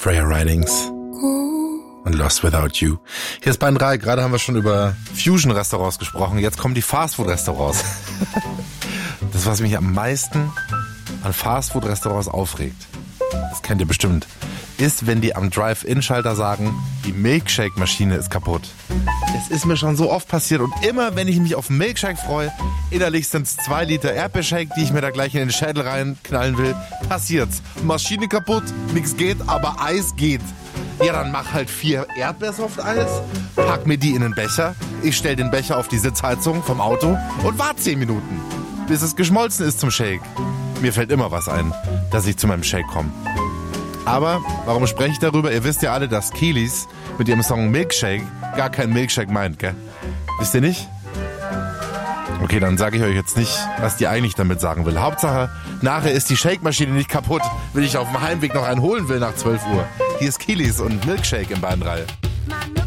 Freya Ridings und Lost Without You. Hier ist Bayern 3. Gerade haben wir schon über Fusion-Restaurants gesprochen. Jetzt kommen die Fastfood-Restaurants. Das, was mich am meisten an Fastfood-Restaurants aufregt, das kennt ihr bestimmt, ist, wenn die am Drive-In-Schalter sagen, die Milkshake-Maschine ist kaputt. Es ist mir schon so oft passiert und immer, wenn ich mich auf einen Milkshake freue, innerlich sind es 2 Liter Erdbeershake, die ich mir da gleich in den Schädel reinknallen will, passiert's. Maschine kaputt, nichts geht, aber Eis geht. Ja, dann mach halt 4 Erdbeersoft-Eis, pack mir die in den Becher, ich stell den Becher auf die Sitzheizung vom Auto und warte 10 Minuten, bis es geschmolzen ist zum Shake. Mir fällt immer was ein, dass ich zu meinem Shake komme. Aber warum spreche ich darüber? Ihr wisst ja alle, dass Keelys mit ihrem Song Milkshake gar kein Milkshake meint, gell? Wisst ihr nicht? Okay, dann sage ich euch jetzt nicht, was die eigentlich damit sagen will. Hauptsache, nachher ist die Shake-Maschine nicht kaputt, wenn ich auf dem Heimweg noch einen holen will nach 12 Uhr. Hier ist Keelys und Milkshake in Bayern 3.